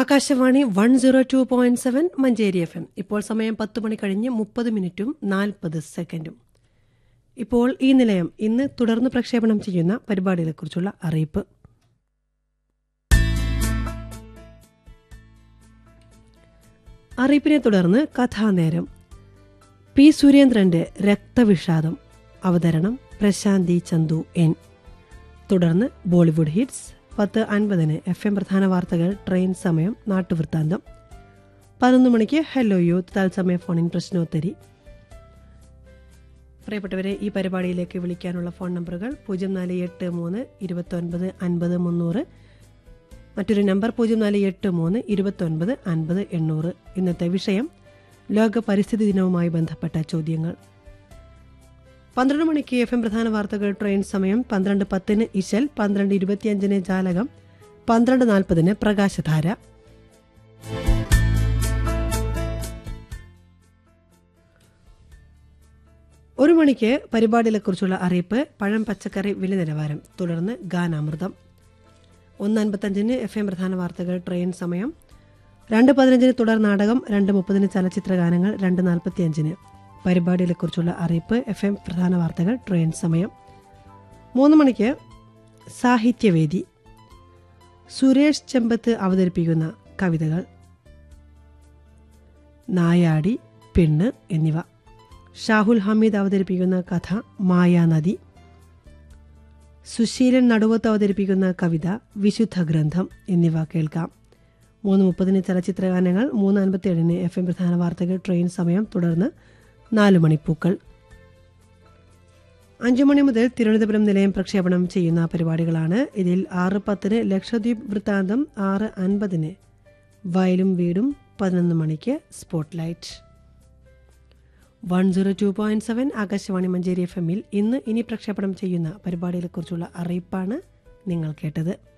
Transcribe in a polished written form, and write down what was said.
Akashvani 102.7 Manjeri FM. ഇപ്പോൾ സമയം 10 മണി കഴിഞ്ഞ് 30 മിനിറ്റും 40 സെക്കൻഡും. ഇപ്പോൾ ഈ നിലയം ഇന്ന് തുടർന്ന് പ്രക്ഷേപണം ചെയ്യുന്ന പരിപാടികളെക്കുറിച്ചുള്ള അറിയിപ്പ്. അറിയിപ്പിനെ തുടർന്ന് കഥാനേരം. പി സുരേന്ദ്രന്റെ രക്തവിഷാദം. അവതരണം പ്രശാന്തി ചന്തു എൻ. തുടർന്ന് ബോളിവുഡ് ഹിറ്റ്സ്. 10:50 FM പ്രധാന വാർത്തകൾ, ട്രെയിൻ സമയം, നാട്ടുവൃത്താന്തം. 11 മണിക്ക് ഹലോ യൂത്ത് തത്സമയ ഫോണിൻ പ്രശ്നോത്തരി. പ്രിയപ്പെട്ടവരെ, ഈ പരിപാടിയിലേക്ക് വിളിക്കാനുള്ള ഫോൺ നമ്പറുകൾ 0483 29 50 300, മറ്റൊരു നമ്പർ 0483 29 50 800. ഇന്നത്തെ വിഷയം ലോക പരിസ്ഥിതി ദിനവുമായി ബന്ധപ്പെട്ട ചോദ്യങ്ങൾ. 12 മണിക്ക് FM പ്രധാന വാർത്തകൾ, ട്രെയിൻ സമയം. 12:10 ഇശൽ, 12:25 ജാലകം, 12:40 പ്രകാശധാര. ഒരു മണിക്ക് പരിപാടികളെക്കുറിച്ചുള്ള അറിയിപ്പ്, പഴം പച്ചക്കറി വില നിലവാരം. തുടർന്ന് ഗാനാമൃതം. 1:55 FM പ്രധാന വാർത്തകൾ, ട്രെയിൻ സമയം. 2:15 തുടർ നാടകം, 2:30 ചലച്ചിത്ര ഗാനങ്ങൾ, 2:45 പരിപാടികളെക്കുറിച്ചുള്ള അറിയിപ്പ്, FM പ്രധാന വാർത്തകൾ, ട്രെയിൻ സമയം. 3 മണിക്ക് സാഹിത്യവേദി. സുരേഷ് ചെമ്പത്ത് അവതരിപ്പിക്കുന്ന കവിതകൾ, നായാടി, പെണ്ണ് എന്നിവ. ഷാഹുൽ ഹമീദ് അവതരിപ്പിക്കുന്ന കഥ മായാനദി. സുശീലൻ നടുവത്ത് അവതരിപ്പിക്കുന്ന കവിത വിശുദ്ധ ഗ്രന്ഥം എന്നിവ കേൾക്കാം. 3:30 ചലച്ചിത്ര ഗാനങ്ങൾ, 3:57 FM പ്രധാന വാർത്തകൾ, ട്രെയിൻ സമയം. തുടർന്ന് 4 മണിപ്പൂക്കൾ. 5 മണി മുതൽ തിരുവനന്തപുരം നിലയം പ്രക്ഷേപണം ചെയ്യുന്ന പരിപാടികളാണ്. ഇതിൽ 6:10 ലക്ഷദ്വീപ് വൃത്താന്തം, 6:50 വയലും വീടും, 11 മണിക്ക് സ്പോട്ട്ലൈറ്റ്. 102.7 ആകാശവാണി മഞ്ചേരി FM-ൽ ഇനി പ്രക്ഷേപണം ചെയ്യുന്ന പരിപാടികളെക്കുറിച്ചുള്ള അറിയിപ്പാണ് നിങ്ങൾ കേട്ടത്.